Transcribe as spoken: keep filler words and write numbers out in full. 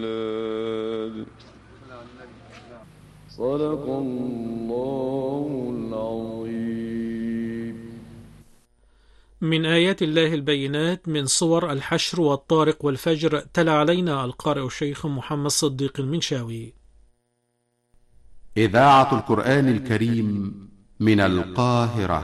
صدق الله العظيم. من آيات الله البينات من صور الحشر والطارق والفجر، تلا علينا القارئ الشيخ محمد صديق المنشاوي. إذاعة القرآن الكريم من القاهرة.